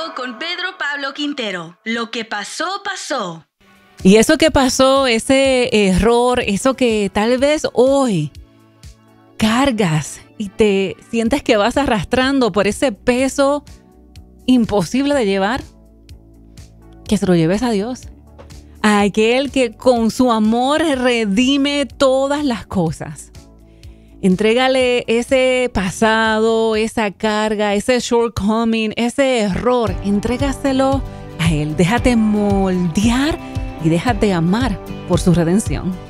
con Pedro Pablo Quintero. Lo que pasó, pasó. Y eso que pasó, ese error, eso que tal vez hoy cargas y te sientes que vas arrastrando por ese peso imposible de llevar, que se lo lleves a Dios. A aquel que con su amor redime todas las cosas. Entrégale ese pasado, esa carga, ese shortcoming, ese error. Entrégaselo a Él. Déjate moldear y déjate amar por su redención.